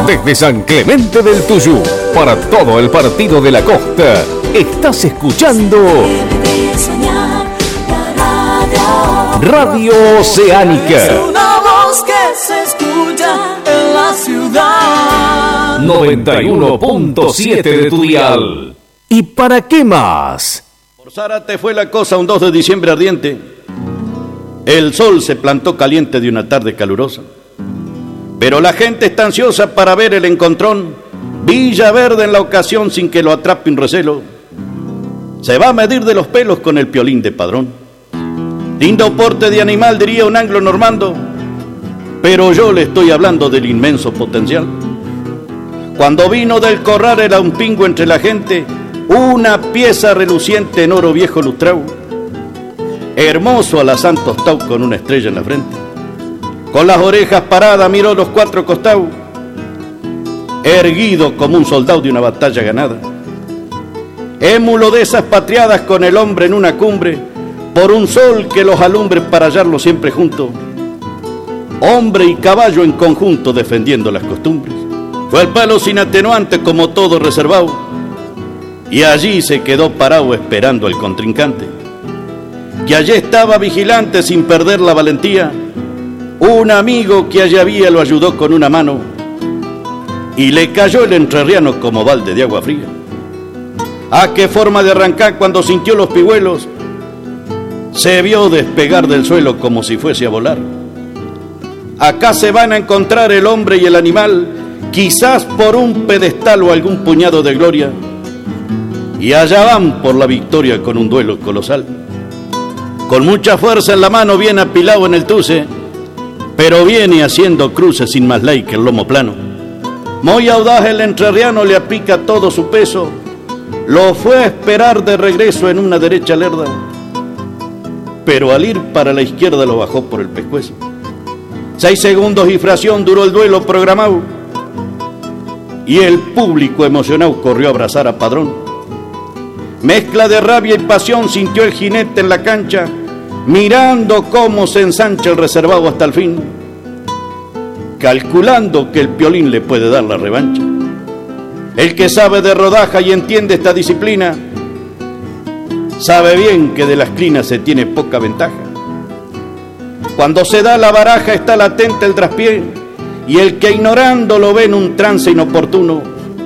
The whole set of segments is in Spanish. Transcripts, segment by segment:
Desde San Clemente del Tuyú, para todo el partido de la costa, estás escuchando Radio Oceánica. Es una voz que se escucha en la ciudad. 91.7 de tu dial. ¿Y para qué más? Por Zárate fue la cosa un 2 de diciembre ardiente. El sol se plantó caliente de una tarde calurosa. Pero la gente está ansiosa para ver el encontrón. Villaverde en la ocasión sin que lo atrape un recelo. Se va a medir de los pelos con el piolín de Padrón. Lindo porte de animal, diría un anglo normando, pero yo le estoy hablando del inmenso potencial. Cuando vino del corral era un pingo entre la gente, una pieza reluciente en oro viejo lustrao. Hermoso alazán tostao con una estrella en la frente. Con las orejas paradas miró los cuatro costados, erguido como un soldado de una batalla ganada. Émulo de esas patriadas con el hombre en una cumbre, por un sol que los alumbre para hallarlo siempre junto. Hombre y caballo en conjunto defendiendo las costumbres. Fue al palo sin atenuante como todo reservado, y allí se quedó parado esperando al contrincante, que allí estaba vigilante sin perder la valentía. Un amigo que allí había lo ayudó con una mano, y le cayó el entrerriano como balde de agua fría. ¿A qué forma de arrancar cuando sintió los pigüelos? Se vio despegar del suelo como si fuese a volar. Acá se van a encontrar el hombre y el animal, quizás por un pedestal o algún puñado de gloria, y allá van por la victoria con un duelo colosal. Con mucha fuerza en la mano viene apilado en el tuce, pero viene haciendo cruces sin más ley que el lomo plano. Muy audaz el entrerriano le aplica todo su peso, lo fue a esperar de regreso en una derecha lerda, pero al ir para la izquierda lo bajó por el pescuezo. 6 segundos y fracción duró el duelo programado, y el público emocionado corrió a abrazar a Padrón. Mezcla de rabia y pasión sintió el jinete en la cancha, mirando cómo se ensancha el reservado hasta el fin, calculando que el piolín le puede dar la revancha. El que sabe de rodaja y entiende esta disciplina, sabe bien que de las clinas se tiene poca ventaja. Cuando se da la baraja está latente el traspié, y el que ignorando lo ve en un trance inoportuno,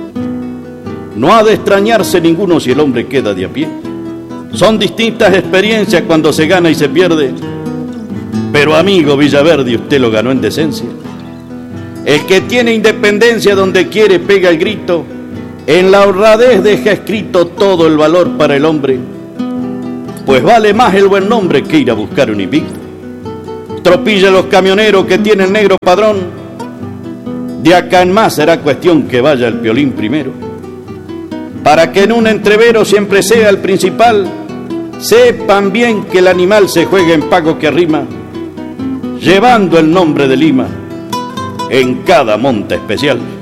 no ha de extrañarse ninguno si el hombre queda de a pie. Son distintas experiencias cuando se gana y se pierde, pero amigo Villaverde, usted lo ganó en decencia. El que tiene independencia donde quiere pega el grito, en la honradez deja escrito todo el valor para el hombre, pues vale más el buen nombre que ir a buscar un invicto. Tropilla a los camioneros que tienen negro Padrón, de acá en más será cuestión que vaya el piolín primero, para que en un entrevero siempre sea el principal. Sepan bien que el animal se juega en pago que arrima, llevando el nombre de Lima en cada monta especial.